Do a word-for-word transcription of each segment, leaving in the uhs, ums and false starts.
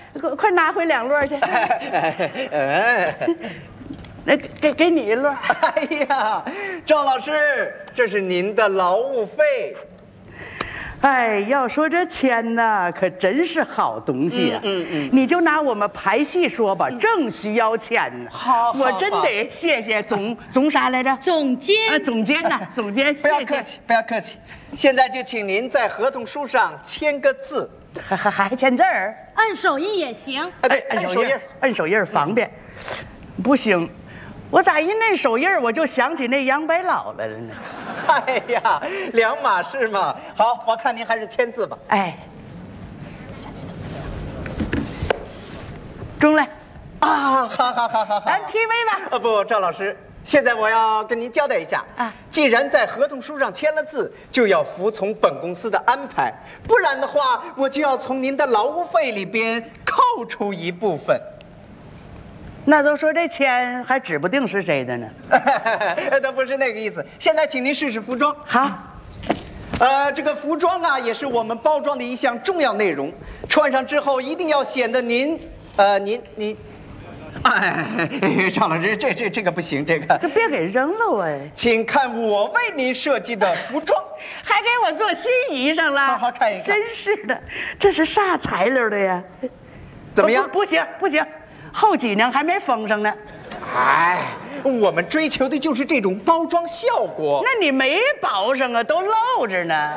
快快拿回两摞去。那给给你一摞。 哎呀，赵老师，这是您的劳务费。 哎，要说这钱呢，可真是好东西呀、啊。嗯 嗯, 嗯，你就拿我们排戏说吧，正需要钱呢。 好， 我真得谢谢总总啥来着？ 总监啊，总监呐，总监。 不要客气，不要客气。现在就请您在合同书上签个字， 还还还签字儿， 按手印也行。 哎，对， 按手印，按手印方便。不行。我咋一摁手印我就想起那杨白老来了呢？ 哎呀，两码事嘛。好，我看您还是签字吧。 哎，中来啊！好好好好好， 咱 T V 吧。 啊不，赵老师，现在我要跟您交代一下啊，既然在合同书上签了字，就要服从本公司的安排，不然的话，我就要从您的劳务费里边扣除一部分。 那都说这钱还指不定是谁的呢， 都不是那个意思。现在请您试试服装。 好， 呃，这个服装啊，也是我们包装的一项重要内容。穿上之后一定要显得您，呃，您您，哎，赵老师，这这这个不行，这个这别给扔了哎。 请看我为您设计的服装， 还给我做新衣裳了。 好好看一看。 真是的，这是啥材料的呀？ 怎么样？ 不, 不行不行。后脊梁还没封上呢， 哎，我们追求的就是这种包装效果。 那你没包上啊，都露着呢。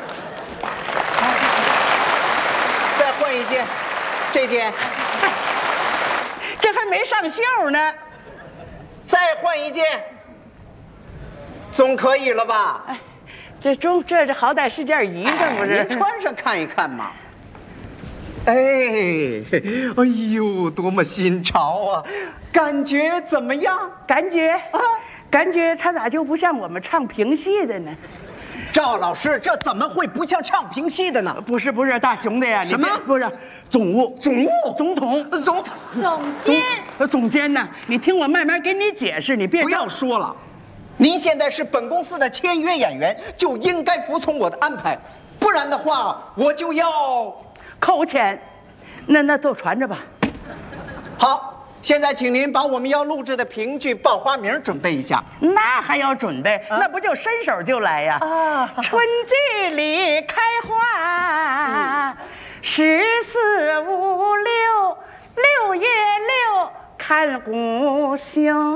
再换一件，这件， 这还没上袖呢。 再换一件，总可以了吧？ 哎，这中这这好歹是件衣裳不是？ 您穿上看一看嘛。哎，哎呦，多么新潮啊！感觉怎么样？ 感觉啊，感觉他咋就不像我们唱评戏的呢？ 赵老师，这怎么会不像唱评戏的呢？ 不是不是，大熊的呀！ 什么？ 不是，总务， 总务， 总统， 总总监， 总总监呢？你听我慢慢给你解释，你别不要说了。您现在是本公司的签约演员，就应该服从我的安排，不然的话，我就要。 扣钱，那那都传着吧。 好，现在请您把我们要录制的评剧报花名准备一下。 那还要准备？啊、那不就伸手就来呀？啊！春季里开花，十四五六，六月六看故乡。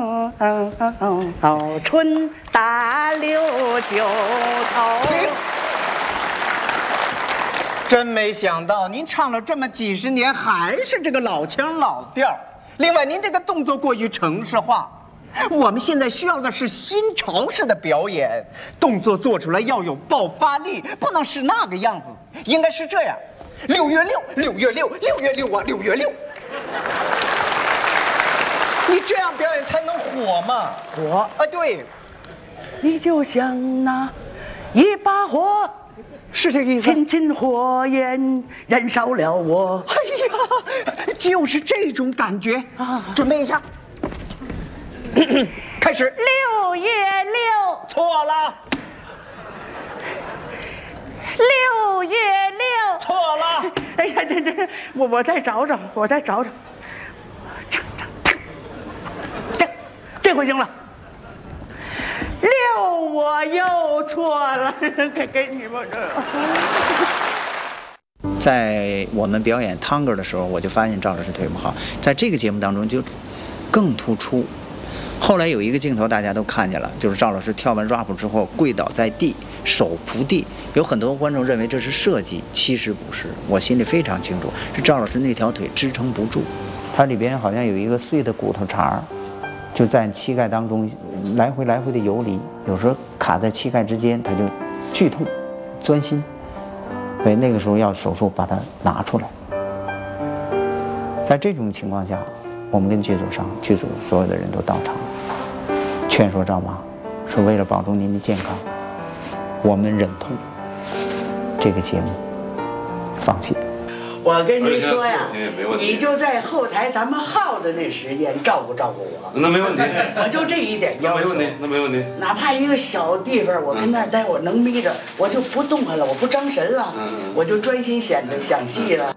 春打六九头。 真没想到，您唱了这么几十年，还是这个老腔老调。另外，您这个动作过于程式化，我们现在需要的是新潮式的表演，动作做出来要有爆发力，不能是那个样子，应该是这样：六月六，六月六，六月六啊，六月六。你这样表演才能火嘛？ 火啊，对。 你就像那一把火。 是这个意思。 亲亲火焰燃烧了我。 哎呀，就是这种感觉啊！准备一下，开始。 六月六， 错了。 六月六， 错了。 哎呀，这这，我我再找找，我再找找。这这回行了。六，我又错了，给给你们这。 在我们表演探戈的时候，我就发现赵老师腿不好，在这个节目当中就更突出。后来有一个镜头大家都看见了，就是赵老师跳完 rap 之后跪倒在地，手扶地。有很多观众认为这是设计，其实不是，我心里非常清楚，是赵老师那条腿支撑不住，它里边好像有一个碎的骨头茬，就在膝盖当中来回来回的游离，有时候卡在膝盖之间，它就剧痛、钻心，所以那个时候要手术把它拿出来。在这种情况下，我们跟剧组上，剧组所有的人都到场，劝说赵妈，说为了保证您的健康，我们忍痛这个节目放弃。 我跟你说呀，你就在后台咱们耗的那时间照顾照顾我， 那没问题。 我就这一点要求， 那没问题，那没问题。 哪怕一个小地方，我跟那儿待，我能眯着，我就不动弹了，我不张神了，我就专心显着想戏了。